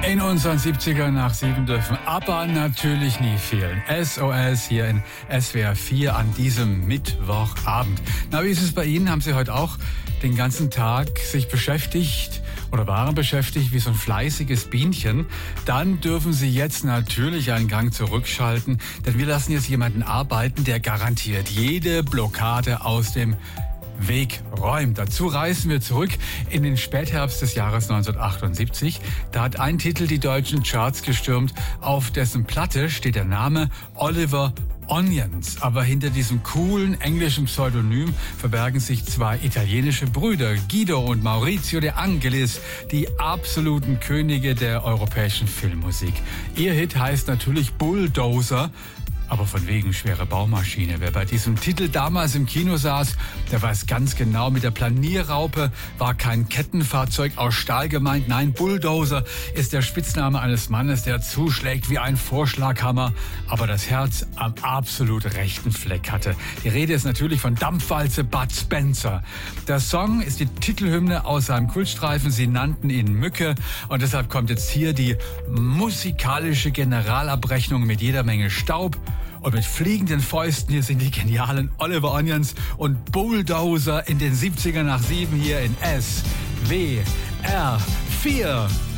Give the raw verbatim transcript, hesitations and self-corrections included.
In unseren siebzigern nach sieben dürfen aber natürlich nie fehlen. S O S hier in S W R vier an diesem Mittwochabend. Na, wie ist es bei Ihnen? Haben Sie heute auch den ganzen Tag sich beschäftigt oder waren beschäftigt wie so ein fleißiges Bienchen? Dann dürfen Sie jetzt natürlich einen Gang zurückschalten, denn wir lassen jetzt jemanden arbeiten, der garantiert jede Blockade aus dem Weg räumt. Dazu reisen wir zurück in den Spätherbst des Jahres neunzehnhundertachtundsiebzig. Da hat ein Titel die deutschen Charts gestürmt, auf dessen Platte steht der Name Oliver Onions. Aber hinter diesem coolen englischen Pseudonym verbergen sich zwei italienische Brüder, Guido und Maurizio De Angelis, die absoluten Könige der europäischen Filmmusik. Ihr Hit heißt natürlich Bulldozer. Aber von wegen schwere Baumaschine. Wer bei diesem Titel damals im Kino saß, der weiß ganz genau, mit der Planierraupe war kein Kettenfahrzeug aus Stahl gemeint. Nein, Bulldozer ist der Spitzname eines Mannes, der zuschlägt wie ein Vorschlaghammer, aber das Herz am absolut rechten Fleck hatte. Die Rede ist natürlich von Dampfwalze Bud Spencer. Der Song ist die Titelhymne aus seinem Kultstreifen. Sie nannten ihn Mücke und deshalb kommt jetzt hier die musikalische Generalabrechnung mit jeder Menge Staub. Und mit fliegenden Fäusten, hier sind die genialen Oliver Onions und Bulldozer in den siebzigern nach sieben hier in S W R vier.